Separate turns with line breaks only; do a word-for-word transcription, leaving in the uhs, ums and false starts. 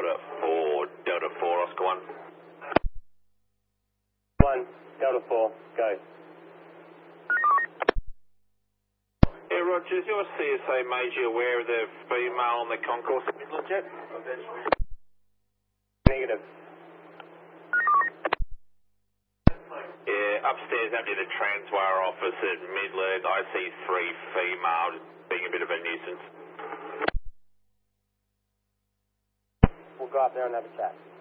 Delta four, Delta four, Oscar one.
one, Delta four, go.
Yeah, Roger, is your C S A made you aware of the female on the concourse Midland jet?
Negative.
Yeah, upstairs under the Transwire office at Midland, I see three female being a bit of a nuisance.
We'll go up there and have a chat.